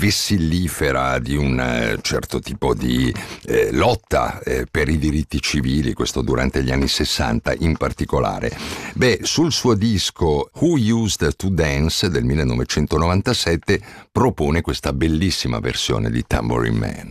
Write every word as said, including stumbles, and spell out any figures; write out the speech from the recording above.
vessillifera di un eh, certo tipo di eh, lotta eh, per i diritti civili, questo durante gli anni sessanta in particolare. Beh, sul suo disco Who Used to Dance del millenovecentonovantasette propone questa bellissima versione di Tambourine Man.